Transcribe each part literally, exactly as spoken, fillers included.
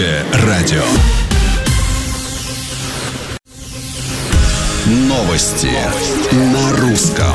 Радио. Новости на русском.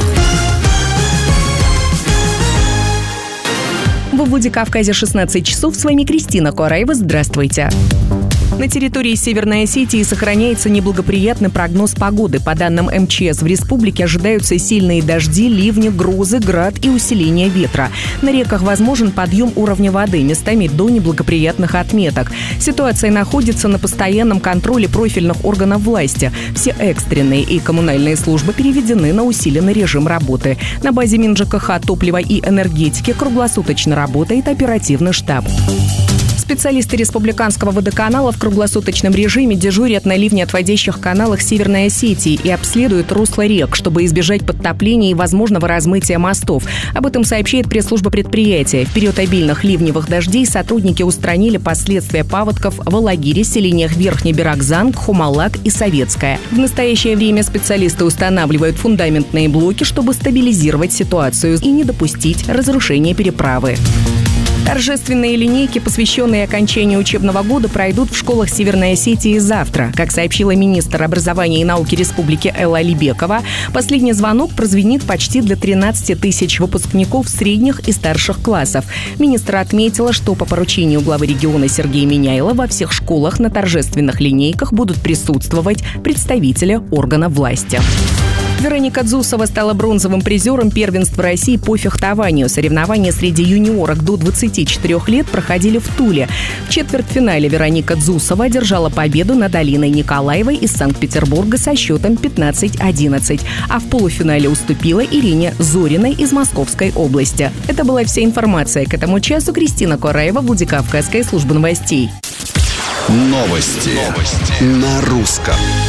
В Владикавказе шестнадцать часов. С вами Кристина Кураева. Здравствуйте. На территории Северной Осетии сохраняется неблагоприятный прогноз погоды. По данным эм че эс, в республике ожидаются сильные дожди, ливни, грозы, град и усиление ветра. На реках возможен подъем уровня воды, местами до неблагоприятных отметок. Ситуация находится на постоянном контроле профильных органов власти. Все экстренные и коммунальные службы переведены на усиленный режим работы. На базе МинЖКХ, топлива и энергетики круглосуточно работает оперативный штаб. Специалисты Республиканского водоканала в круглосуточном режиме дежурят на ливнеотводящих каналах Северной Осетии и обследуют русло рек, чтобы избежать подтопления и возможного размытия мостов. Об этом сообщает пресс-служба предприятия. В период обильных ливневых дождей сотрудники устранили последствия паводков в Алагире, селениях Верхний Беракзан, Хумалак и Советская. В настоящее время специалисты устанавливают фундаментные блоки, чтобы стабилизировать ситуацию и не допустить разрушения переправы. Торжественные линейки, посвященные окончанию учебного года, пройдут в школах Северной Осетии завтра. Как сообщила министр образования и науки республики Элла Алибекова, последний звонок прозвенит почти для тринадцати тысяч выпускников средних и старших классов. Министр отметила, что по поручению главы региона Сергея Миняйла во всех школах на торжественных линейках будут присутствовать представители органов власти. Вероника Дзусова стала бронзовым призером первенства России по фехтованию. Соревнования среди юниорок до двадцати четырёх лет проходили в Туле. В четвертьфинале Вероника Дзусова одержала победу над Алиной Николаевой из Санкт-Петербурга со счетом пятнадцать одиннадцать, а в полуфинале уступила Ирине Зориной из Московской области. Это была вся информация к этому часу. Кристина Кураева, Владикавказская служба новостей. Новости, Новости. На русском.